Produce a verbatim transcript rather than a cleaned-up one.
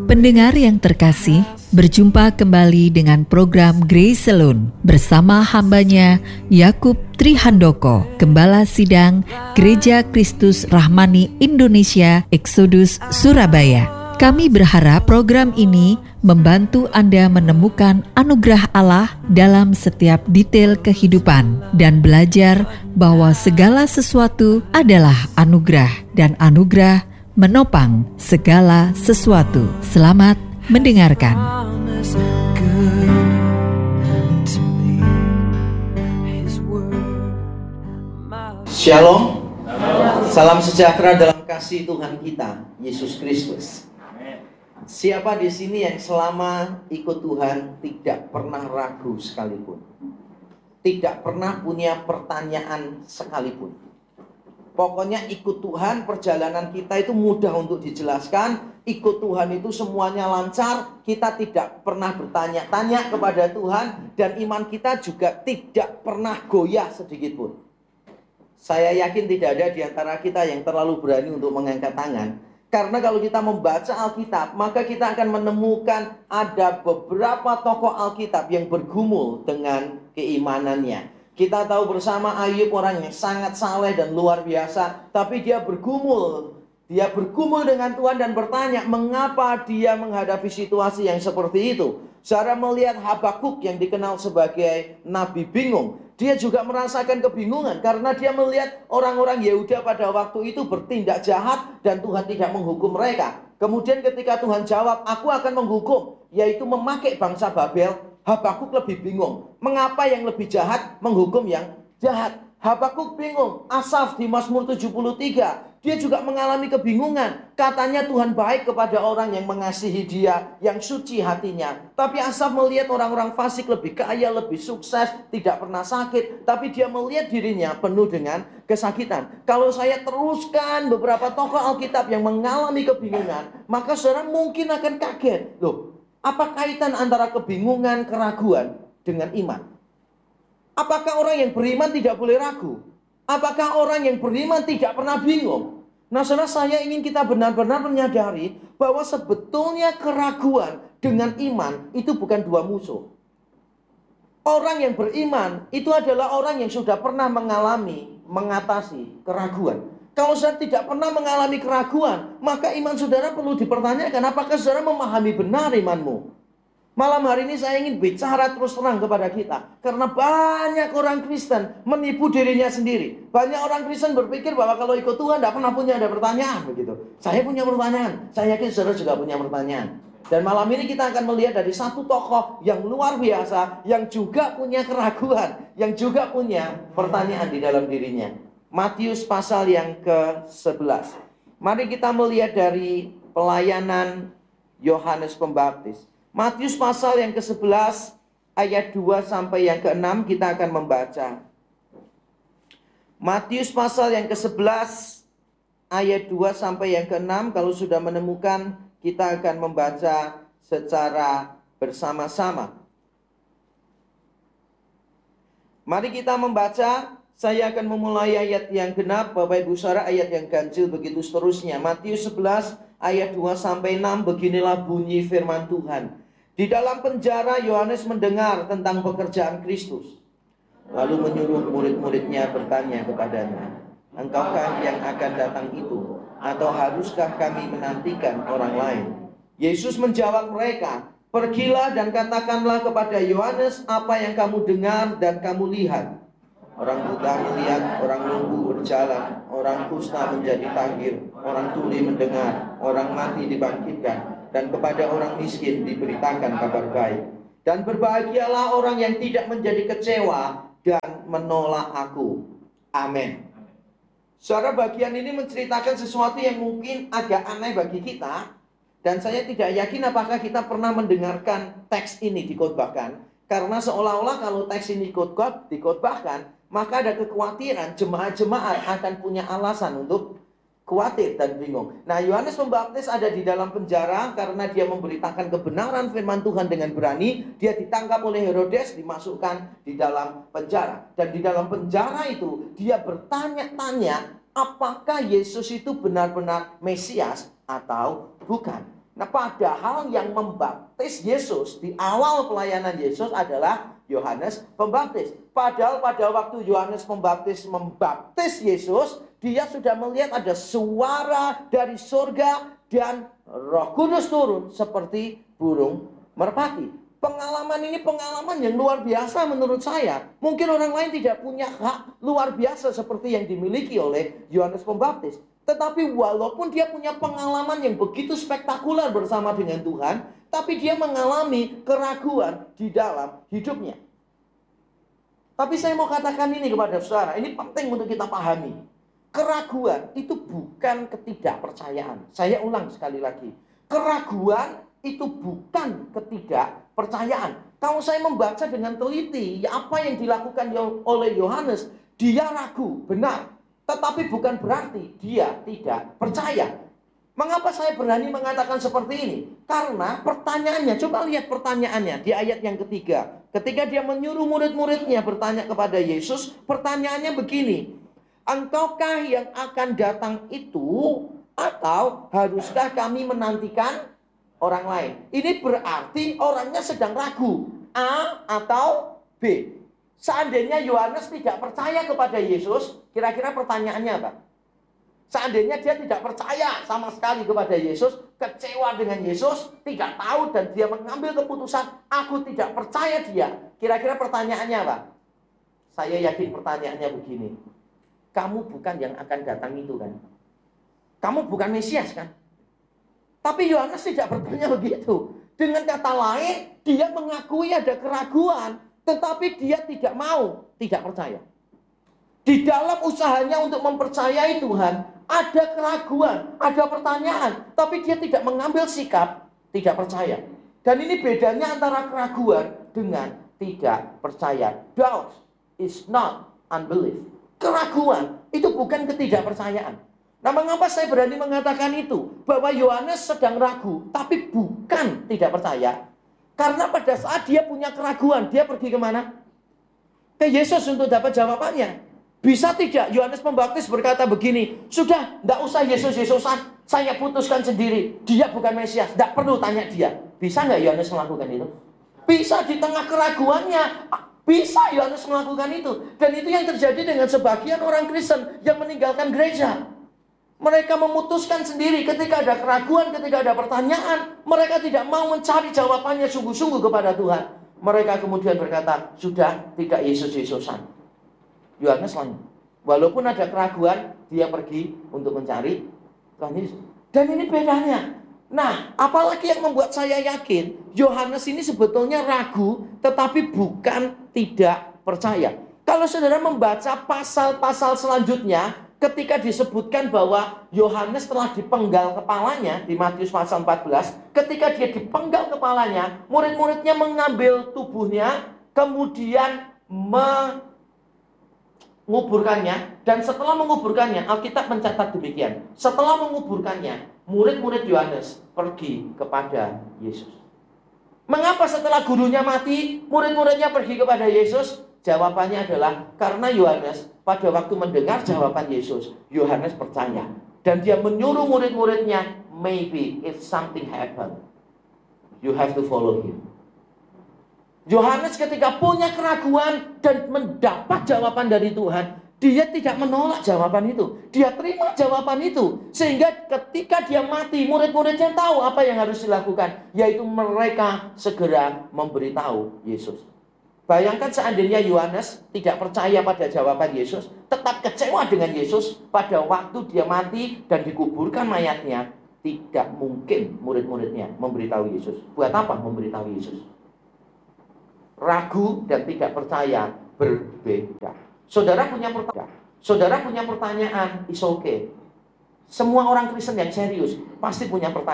Pendengar yang terkasih, berjumpa kembali dengan program Grace Alone bersama hambanya Yakub Trihandoko, Gembala Sidang Gereja Kristus Rahmani Indonesia Exodus Surabaya. Kami berharap program ini membantu Anda menemukan anugerah Allah dalam setiap detail kehidupan dan belajar bahwa segala sesuatu adalah anugerah dan anugerah menopang segala sesuatu. Selamat mendengarkan. Shalom. Salam sejahtera dalam kasih Tuhan kita Yesus Kristus. Siapa di sini yang selama ikut Tuhan tidak pernah ragu sekalipun? Tidak pernah punya pertanyaan sekalipun? Pokoknya ikut Tuhan, perjalanan kita itu mudah untuk dijelaskan. Ikut Tuhan itu semuanya lancar. Kita tidak pernah bertanya-tanya kepada Tuhan. Dan iman kita juga tidak pernah goyah sedikit pun. Saya yakin tidak ada di antara kita yang terlalu berani untuk mengangkat tangan. Karena kalau kita membaca Alkitab, maka kita akan menemukan ada beberapa tokoh Alkitab yang bergumul dengan keimanannya. Kita tahu bersama Ayub, orang yang sangat saleh dan luar biasa, tapi dia bergumul. Dia bergumul dengan Tuhan dan bertanya, mengapa dia menghadapi situasi yang seperti itu? Saudara melihat Habakuk yang dikenal sebagai nabi bingung. Dia juga merasakan kebingungan karena dia melihat orang-orang Yehuda pada waktu itu bertindak jahat dan Tuhan tidak menghukum mereka. Kemudian ketika Tuhan jawab, aku akan menghukum, yaitu memakai bangsa Babel. Habakuk lebih bingung. Mengapa yang lebih jahat menghukum yang jahat? Habakuk bingung. Asaf di Mazmur tujuh puluh tiga. Dia juga mengalami kebingungan. Katanya Tuhan baik kepada orang yang mengasihi dia, yang suci hatinya. Tapi Asaf melihat orang-orang fasik lebih kaya, lebih sukses, tidak pernah sakit. Tapi dia melihat dirinya penuh dengan kesakitan. Kalau saya teruskan beberapa tokoh Alkitab yang mengalami kebingungan, maka saudara mungkin akan kaget. Loh, apa kaitan antara kebingungan, keraguan dengan iman? Apakah orang yang beriman tidak boleh ragu? Apakah orang yang beriman tidak pernah bingung? Nah, saudara, saya ingin kita benar-benar menyadari bahwa sebetulnya keraguan dengan iman itu bukan dua musuh. Orang yang beriman itu adalah orang yang sudah pernah mengalami, mengatasi keraguan. Kalau saudara tidak pernah mengalami keraguan, maka iman saudara perlu dipertanyakan. Apakah saudara memahami benar imanmu? Malam hari ini saya ingin bicara terus terang kepada kita. Karena banyak orang Kristen menipu dirinya sendiri. Banyak orang Kristen berpikir bahwa kalau ikut Tuhan tidak pernah punya ada pertanyaan. Begitu. Saya punya pertanyaan. Saya yakin saudara juga punya pertanyaan. Dan malam ini kita akan melihat dari satu tokoh yang luar biasa, yang juga punya keraguan, yang juga punya pertanyaan di dalam dirinya. Matius pasal yang ke sebelas. Mari kita melihat dari pelayanan Yohanes Pembaptis. Matius pasal yang ke sebelas ayat dua sampai yang ke enam kita akan membaca. Matius pasal yang ke sebelas ayat dua sampai yang ke enam, kalau sudah menemukan kita akan membaca secara bersama-sama. Mari kita membaca. Saya akan memulai ayat yang genap, Bapak Ibu Saudara, ayat yang ganjil, begitu seterusnya. Matius sebelas ayat dua sampai enam, beginilah bunyi firman Tuhan. Di dalam penjara Yohanes mendengar tentang pekerjaan Kristus. Lalu menyuruh murid-muridnya bertanya kepadanya, engkaukah yang akan datang itu? Atau haruskah kami menantikan orang lain? Yesus menjawab mereka, pergilah dan katakanlah kepada Yohanes apa yang kamu dengar dan kamu lihat. Orang buta melihat, orang lumpuh berjalan, orang kusta menjadi tahir, orang tuli mendengar, orang mati dibangkitkan, dan kepada orang miskin diberitakan kabar baik. Dan berbahagialah orang yang tidak menjadi kecewa dan menolak aku. Amin. Saudara, bagian ini menceritakan sesuatu yang mungkin agak aneh bagi kita. Dan saya tidak yakin apakah kita pernah mendengarkan teks ini dikhotbahkan. Karena seolah-olah kalau teks ini dikhotbahkan, maka ada kekhawatiran jemaat-jemaat akan punya alasan untuk khawatir dan bingung. Nah, Yohanes Pembaptis ada di dalam penjara karena dia memberitakan kebenaran firman Tuhan dengan berani. Dia ditangkap oleh Herodes, dimasukkan di dalam penjara. Dan di dalam penjara itu dia bertanya-tanya apakah Yesus itu benar-benar Mesias atau bukan. Nah, padahal yang membaptis Yesus di awal pelayanan Yesus adalah Yohanes Pembaptis. Padahal pada waktu Yohanes Pembaptis membaptis Yesus, dia sudah melihat ada suara dari surga dan Roh Kudus turun seperti burung merpati. Pengalaman ini pengalaman yang luar biasa menurut saya. Mungkin orang lain tidak punya hak luar biasa seperti yang dimiliki oleh Yohanes Pembaptis. Tetapi walaupun dia punya pengalaman yang begitu spektakuler bersama dengan Tuhan, tapi dia mengalami keraguan di dalam hidupnya. Tapi saya mau katakan ini kepada saudara, ini penting untuk kita pahami. Keraguan itu bukan ketidakpercayaan. Saya ulang sekali lagi. Keraguan itu bukan ketidakpercayaan. Kalau saya membaca dengan teliti, ya apa yang dilakukan oleh Yohanes, dia ragu, benar. Tetapi bukan berarti dia tidak percaya. Mengapa saya berani mengatakan seperti ini? Karena pertanyaannya, coba lihat pertanyaannya di ayat yang ketiga. Ketika dia menyuruh murid-muridnya bertanya kepada Yesus, pertanyaannya begini. Engkaukah yang akan datang itu, atau haruskah kami menantikan orang lain? Ini berarti orangnya sedang ragu. A atau B. Seandainya Yohanes tidak percaya kepada Yesus, kira-kira pertanyaannya apa? Seandainya dia tidak percaya sama sekali kepada Yesus, kecewa dengan Yesus, tidak tahu dan dia mengambil keputusan, aku tidak percaya dia. Kira-kira pertanyaannya apa? Saya yakin pertanyaannya begini. Kamu bukan yang akan datang itu kan? Kamu bukan Mesias kan? Tapi Yohanes tidak bertanya begitu. Dengan kata lain, dia mengakui ada keraguan, tetapi dia tidak mau, tidak percaya. Di dalam usahanya untuk mempercayai Tuhan, ada keraguan, ada pertanyaan, tapi dia tidak mengambil sikap, tidak percaya. Dan ini bedanya antara keraguan dengan tidak percaya. Doubt is not unbelief. Keraguan itu bukan ketidakpercayaan. Nah, mengapa saya berani mengatakan itu? Bahwa Yohanes sedang ragu, tapi bukan tidak percaya. Karena pada saat dia punya keraguan, dia pergi kemana? Ke Yesus untuk dapat jawabannya. Bisa tidak Yohanes Pembaptis berkata begini, sudah, tidak usah Yesus-Yesusan, saya putuskan sendiri, dia bukan Mesias, tidak perlu tanya dia. Bisa nggak Yohanes melakukan itu? Bisa di tengah keraguannya, bisa Yohanes melakukan itu. Dan itu yang terjadi dengan sebagian orang Kristen yang meninggalkan gereja. Mereka memutuskan sendiri ketika ada keraguan, ketika ada pertanyaan. Mereka tidak mau mencari jawabannya sungguh-sungguh kepada Tuhan. Mereka kemudian berkata, sudah, tidak Yesus-Yesusan. Yohanes lain. Walaupun ada keraguan, dia pergi untuk mencari Tuhan Yesus. Dan ini bedanya. Nah, apalagi yang membuat saya yakin, Yohanes ini sebetulnya ragu, tetapi bukan tidak percaya. Kalau saudara membaca pasal-pasal selanjutnya, ketika disebutkan bahwa Yohanes telah dipenggal kepalanya di Matius pasal empat belas, ketika dia dipenggal kepalanya, murid-muridnya mengambil tubuhnya, kemudian menguburkannya, dan setelah menguburkannya, Alkitab mencatat demikian. Setelah menguburkannya, murid-murid Yohanes pergi kepada Yesus. Mengapa setelah gurunya mati, murid-muridnya pergi kepada Yesus? Jawabannya adalah karena Yohanes pada waktu mendengar jawaban Yesus, Yohanes percaya. Dan dia menyuruh murid-muridnya, maybe if something happen, you have to follow him. Yohanes ketika punya keraguan dan mendapat jawaban dari Tuhan, dia tidak menolak jawaban itu. Dia terima jawaban itu. Sehingga ketika dia mati, murid-muridnya tahu apa yang harus dilakukan, yaitu mereka segera memberitahu Yesus. Bayangkan seandainya Yohanes tidak percaya pada jawaban Yesus, tetap kecewa dengan Yesus, pada waktu dia mati dan dikuburkan mayatnya, tidak mungkin murid-muridnya memberitahu Yesus. Buat apa memberitahu Yesus? Ragu dan tidak percaya berbeda. Saudara punya pertanyaan, saudara punya pertanyaan, is okay. Semua orang Kristen yang serius pasti punya pertanyaan.